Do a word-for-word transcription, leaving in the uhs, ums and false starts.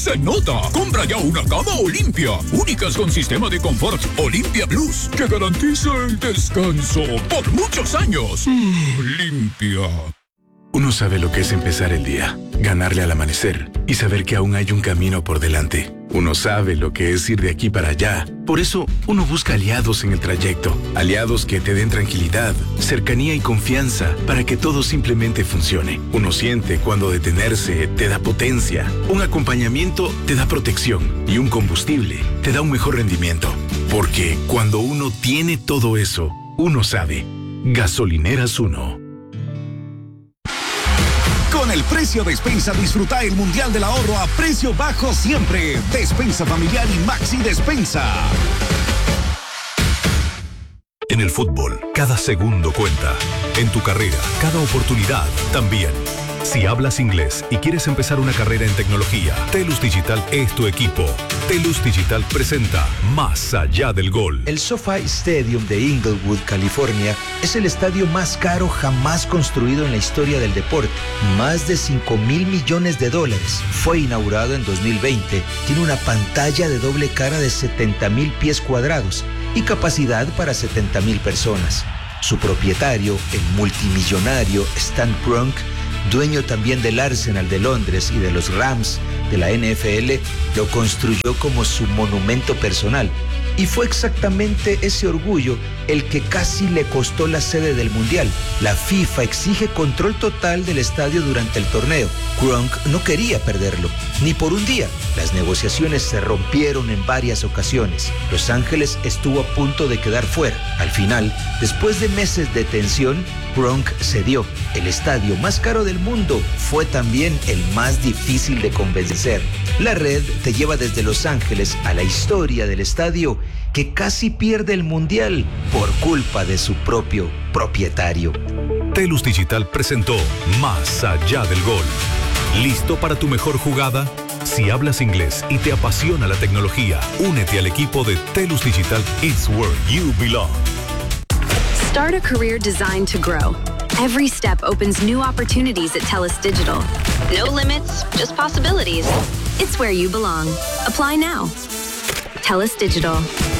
se nota. Compra ya una cama Olimpia, únicas con sistema de confort Olimpia Plus, que garantiza el descanso por muchos años. Limpia. Uno sabe lo que es empezar el día, ganarle al amanecer y saber que aún hay un camino por delante. Uno sabe lo que es ir de aquí para allá. Por eso, uno busca aliados en el trayecto. Aliados que te den tranquilidad, cercanía y confianza para que todo simplemente funcione. Uno siente cuando detenerse te da potencia, un acompañamiento te da protección y un combustible te da un mejor rendimiento. Porque cuando uno tiene todo eso, uno sabe. Gasolineras Uno. Con el precio Despensa disfruta el Mundial del Ahorro a precio bajo siempre. Despensa familiar y Maxi Despensa. En el fútbol, cada segundo cuenta. En tu carrera, cada oportunidad también. Si hablas inglés y quieres empezar una carrera en tecnología, Telus Digital es tu equipo. Telus Digital presenta Más allá del gol. El SoFi Stadium de Inglewood, California, es el estadio más caro jamás construido en la historia del deporte. Más de cinco mil millones de dólares. Fue inaugurado en dos mil veinte. Tiene una pantalla de doble cara de setenta mil pies cuadrados y capacidad para setenta mil personas. Su propietario, el multimillonario Stan Kroenke, dueño también del Arsenal de Londres y de los Rams de la N F L, lo construyó como su monumento personal. Y fue exactamente ese orgullo el que casi le costó la sede del Mundial. La FIFA exige control total del estadio durante el torneo. Kroenke no quería perderlo, ni por un día. Las negociaciones se rompieron en varias ocasiones. Los Ángeles estuvo a punto de quedar fuera. Al final, después de meses de tensión, Kroenke cedió. El estadio más caro del mundo fue también el más difícil de convencer. La red te lleva desde Los Ángeles a la historia del estadio que casi pierde el Mundial por culpa de su propio propietario. Telus Digital presentó Más allá del gol. ¿Listo para tu mejor jugada? Si hablas inglés y te apasiona la tecnología, únete al equipo de Telus Digital. It's where you belong. Start a career designed to grow. Every step opens new opportunities at TELUS Digital. No limits, just possibilities. It's where you belong. Apply now. TELUS Digital.